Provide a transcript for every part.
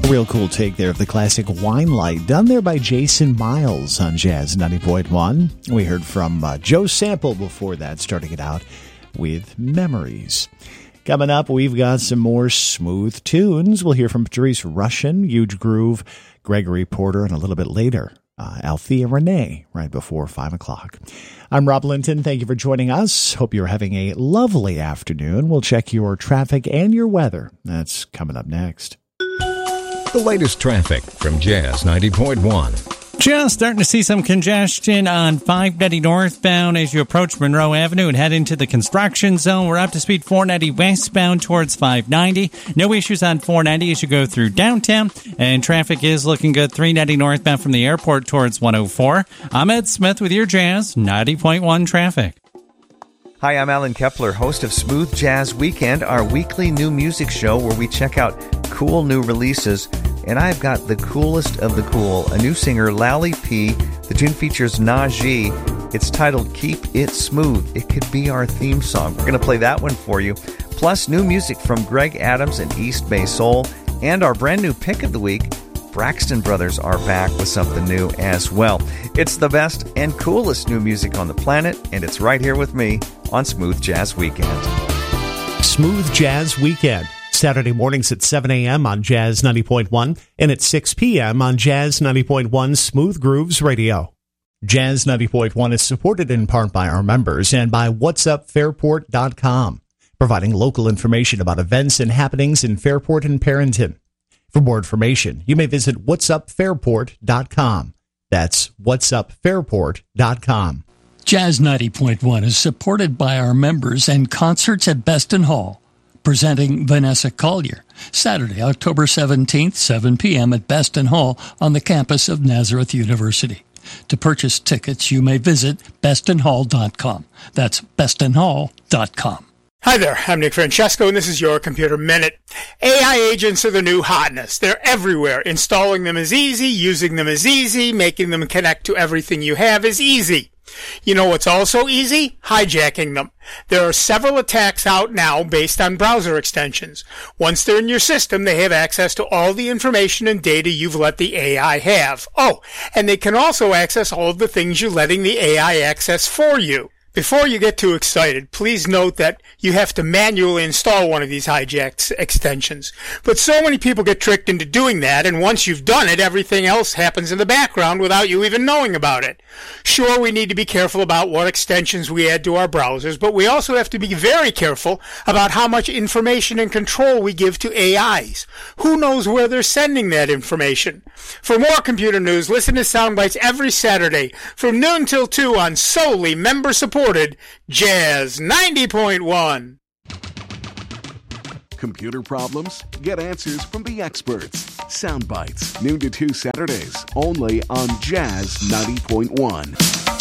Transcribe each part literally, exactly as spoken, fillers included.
A real cool take there of the classic Wine Light, done there by Jason Miles on Jazz ninety point one. We heard from uh, Joe Sample before that, starting it out with Memories. Coming up, we've got some more smooth tunes. We'll hear from Patrice Rushen, Huge Groove, Gregory Porter, and a little bit later, uh, Althea Renee, right before five o'clock. I'm Rob Linton. Thank you for joining us. Hope you're having a lovely afternoon. We'll check your traffic and your weather. That's coming up next. The latest traffic from Jazz ninety point one. Just starting to see some congestion on five ninety northbound as you approach Monroe Avenue and head into the construction zone. We're up to speed four ninety westbound towards five ninety. No issues on four ninety as you go through downtown. And traffic is looking good. three ninety northbound from the airport towards one oh four. I'm Ed Smith with your Jazz ninety point one traffic. Hi, I'm Alan Kepler, host of Smooth Jazz Weekend, our weekly new music show where we check out cool new releases. And I've got the coolest of the cool, a new singer, Lally P. The tune features Najee. It's titled Keep It Smooth. It could be our theme song. We're going to play that one for you. Plus new music from Greg Adams and East Bay Soul. And our brand new pick of the week, Braxton Brothers are back with something new as well. It's the best and coolest new music on the planet, and it's right here with me on Smooth Jazz Weekend. Smooth Jazz Weekend, Saturday mornings at seven a.m. on Jazz ninety point one and at six p.m. on Jazz ninety point one Smooth Grooves Radio. Jazz ninety point one is supported in part by our members and by whats up fairport dot com, providing local information about events and happenings in Fairport and Perrington. For more information, you may visit whats up fairport dot com. That's whats up fairport dot com. Jazz ninety point one is supported by our members and concerts at Beston Hall. Presenting Vanessa Collier, Saturday, October seventeenth, seven p.m. at Beston Hall on the campus of Nazareth University. To purchase tickets, you may visit beston hall dot com. That's beston hall dot com. Hi there, I'm Nick Francesco, and this is your Computer Minute. A I agents are the new hotness. They're everywhere. Installing them is easy, using them is easy, making them connect to everything you have is easy. You know what's also easy? Hijacking them. There are several attacks out now based on browser extensions. Once they're in your system, they have access to all the information and data you've let the A I have. Oh, and they can also access all of the things you're letting the A I access for you. Before you get too excited, please note that you have to manually install one of these hijacked extensions. But so many people get tricked into doing that, and once you've done it, everything else happens in the background without you even knowing about it. Sure, we need to be careful about what extensions we add to our browsers, but we also have to be very careful about how much information and control we give to A Is. Who knows where they're sending that information? For more computer news, listen to Soundbites every Saturday from noon till two on solely member-supported Jazz ninety point one. Computer problems? Get answers from the experts. Soundbites, noon to two Saturdays, only on Jazz ninety point one.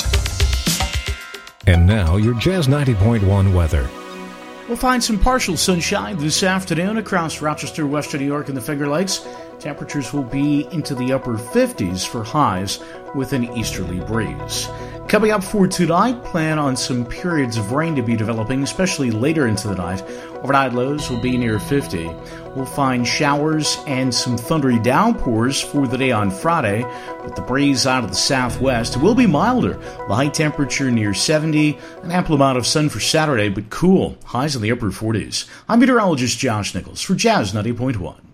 And now, your Jazz ninety point one weather. We'll find some partial sunshine this afternoon across Rochester, Western New York, and the Finger Lakes. Temperatures will be into the upper fifties for highs with an easterly breeze. Coming up for tonight, plan on some periods of rain to be developing, especially later into the night. Overnight lows will be near fifty. We'll find showers and some thundery downpours for the day on Friday, with the breeze out of the southwest. It will be milder. The high temperature near seventy, an ample amount of sun for Saturday, but cool. Highs in the upper forties. I'm meteorologist Josh Nichols for Jazz ninety point one.